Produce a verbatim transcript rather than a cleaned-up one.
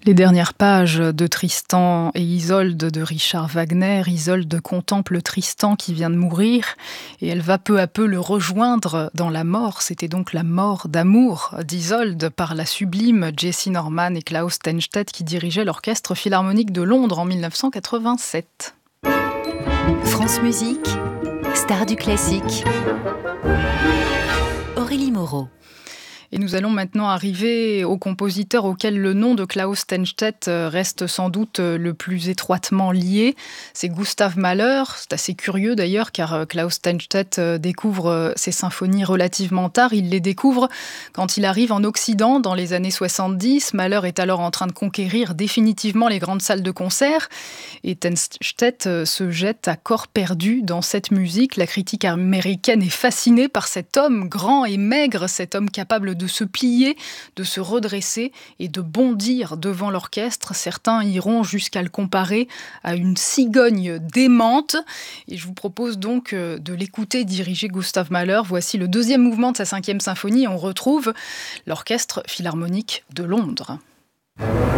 Les dernières pages de Tristan et Isolde de Richard Wagner. Isolde contemple Tristan qui vient de mourir et elle va peu à peu le rejoindre dans la mort. C'était donc la mort d'amour d'Isolde par la sublime Jessie Norman et Klaus Tennstedt qui dirigeaient l'Orchestre Philharmonique de Londres en mille neuf cent quatre-vingt-sept. France Musique, star du classique. Aurélie Moreau. Et nous allons maintenant arriver au compositeur auquel le nom de Klaus Tennstedt reste sans doute le plus étroitement lié. C'est Gustav Mahler. C'est assez curieux d'ailleurs car Klaus Tennstedt découvre ses symphonies relativement tard. Il les découvre quand il arrive en Occident dans les années soixante-dix. Mahler est alors en train de conquérir définitivement les grandes salles de concert. Et Tennstedt se jette à corps perdu dans cette musique. La critique américaine est fascinée par cet homme grand et maigre, cet homme capable de de se plier, de se redresser et de bondir devant l'orchestre. Certains iront jusqu'à le comparer à une cigogne démente. Et je vous propose donc de l'écouter diriger Gustav Mahler. Voici le deuxième mouvement de sa cinquième symphonie. On retrouve l'Orchestre Philharmonique de Londres.